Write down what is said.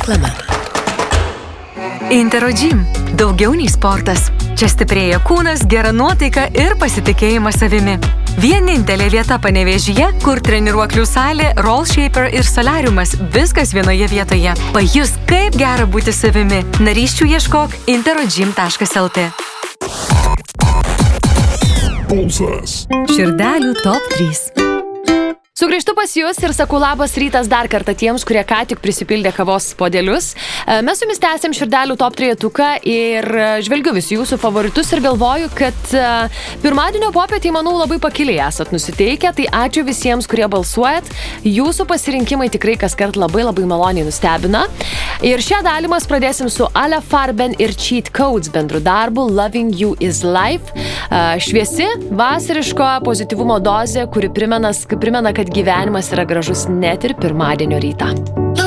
Reklama. Interogym. Daugiau nei sportas. Čia stiprėja kūnas, gera nuotaika ir pasitikėjimas savimi. Vienintelė vieta Panevėžyje, kur treniruoklių salė, roll shaper ir solariumas, viskas vienoje vietoje. Pajus, kaip gera būti savimi. Narysčių ieškok interogym.lt. Pulsas. Širdelių top 3. Sugrįžtu pas jūs ir sakau labas rytas dar kartą tiems, kurie ką tik prisipildė kavos podelius. Mes su jumis tęsiam širdelių top 3 ir žvelgiu visi jūsų favoritus ir galvoju, kad pirmadienio popietį, manau, labai pakiliai esat nusiteikę, tai ačiū visiems, kurie balsuojat. Jūsų pasirinkimai tikrai kaskart labai maloniai nustebina. Ir šią dalį mes pradėsim su Ale Farben ir Cheat Codes bendru darbu Loving You is Life. Šviesi, vasariško pozityvumo dozė, kuri primena, kad gyvenimas yra gražus net ir pirmadienio rytą.